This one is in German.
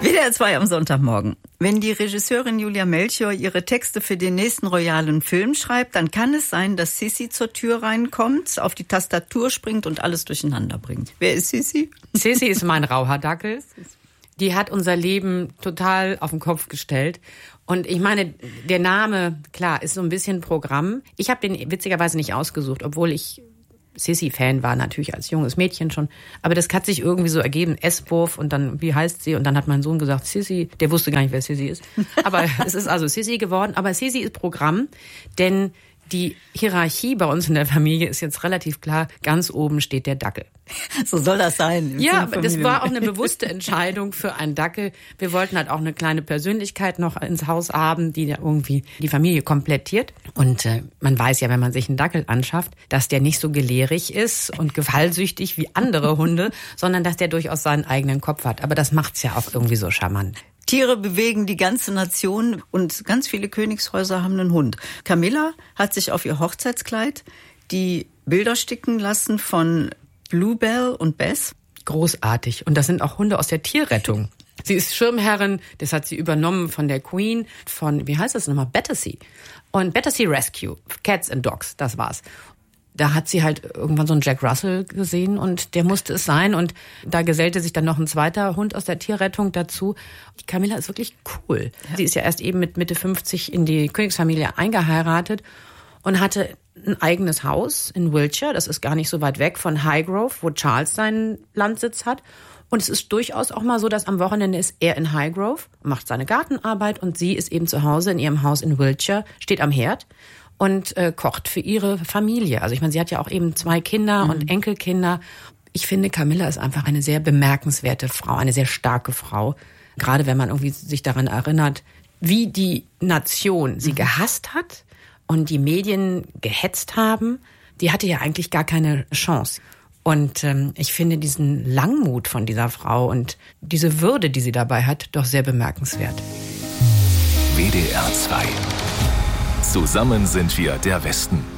WDR 2 am Sonntagmorgen. Wenn die Regisseurin Julia Melchior ihre Texte für den nächsten royalen Film schreibt, dann kann es sein, dass Sissi zur Tür reinkommt, auf die Tastatur springt und alles durcheinander bringt. Wer ist Sissi? Sissi ist mein Rauhardackel. Die hat unser Leben total auf den Kopf gestellt. Und ich meine, der Name, klar, ist so ein bisschen Programm. Ich habe den witzigerweise nicht ausgesucht, obwohl ich Sissi-Fan war, natürlich als junges Mädchen schon. Aber das hat sich irgendwie so ergeben, S-Wurf und dann, wie heißt sie? Und dann hat mein Sohn gesagt, Sissi. Der wusste gar nicht, wer Sissi ist. Aber es ist also Sissi geworden. Aber Sissi ist Programm, denn die Hierarchie bei uns in der Familie ist jetzt relativ klar. Ganz oben steht der Dackel. So soll das sein. Ja, das war auch eine bewusste Entscheidung für einen Dackel. Wir wollten halt auch eine kleine Persönlichkeit noch ins Haus haben, die da irgendwie die Familie komplettiert. Und man weiß ja, wenn man sich einen Dackel anschafft, dass der nicht so gelehrig ist und gefallsüchtig wie andere Hunde, sondern dass der durchaus seinen eigenen Kopf hat. Aber das macht's ja auch irgendwie so charmant. Tiere bewegen die ganze Nation und ganz viele Königshäuser haben einen Hund. Camilla hat sich auf ihr Hochzeitskleid die Bilder sticken lassen von Bluebell und Bess. Großartig. Und das sind auch Hunde aus der Tierrettung. Sie ist Schirmherrin, das hat sie übernommen von der Queen, von, wie heißt das nochmal, Battersea. Und Battersea Rescue, Cats and Dogs, das war's. Da hat sie halt irgendwann so einen Jack Russell gesehen und der musste es sein. Und da gesellte sich dann noch ein zweiter Hund aus der Tierrettung dazu. Die Camilla ist wirklich cool. Ja. Sie ist ja erst eben mit Mitte 50 in die Königsfamilie eingeheiratet und hatte ein eigenes Haus in Wiltshire. Das ist gar nicht so weit weg von Highgrove, wo Charles seinen Landsitz hat. Und es ist durchaus auch mal so, dass am Wochenende ist er in Highgrove, macht seine Gartenarbeit und sie ist eben zu Hause in ihrem Haus in Wiltshire, steht am Herd und kocht für ihre Familie. Also ich meine, sie hat ja auch eben 2 Kinder und Enkelkinder. Ich finde, Camilla ist einfach eine sehr bemerkenswerte Frau, eine sehr starke Frau. Gerade wenn man irgendwie sich daran erinnert, wie die Nation sie gehasst hat und die Medien gehetzt haben. Die hatte ja eigentlich gar keine Chance. Und ich finde diesen Langmut von dieser Frau und diese Würde, die sie dabei hat, doch sehr bemerkenswert. WDR 2. Zusammen sind wir der Westen.